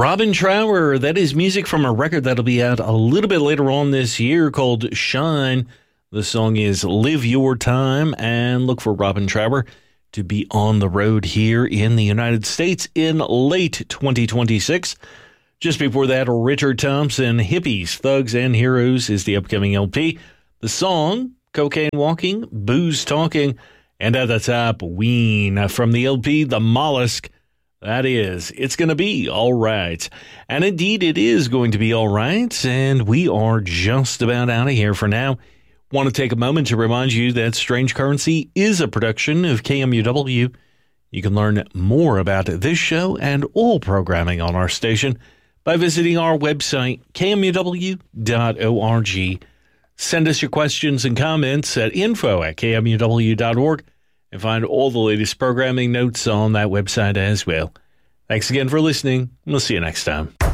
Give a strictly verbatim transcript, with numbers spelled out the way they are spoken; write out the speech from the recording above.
Robin Trower, that is music from a record that'll be out a little bit later on this year called Shine. The song is Live Your Time, and look for Robin Trower to be on the road here in the United States in late twenty twenty-six. Just before that, Richard Thompson, Hippies, Thugs, and Heroes is the upcoming L P. The song, Cocaine Walking, Booze Talking, and at the top, Ween from the L P, The Mollusk. That is, it's going to be all right. And indeed, it is going to be all right, and we are just about out of here for now. Want to take a moment to remind you that Strange Currency is a production of K M U W. You can learn more about this show and all programming on our station by visiting our website, K M U W dot org. Send us your questions and comments at info at K M U W dot org and find all the latest programming notes on that website as well. Thanks again for listening. We'll see you next time.